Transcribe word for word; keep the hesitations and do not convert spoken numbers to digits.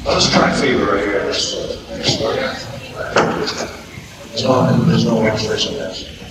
Let's try fever right here. This, this there's no, there's no illustration of this.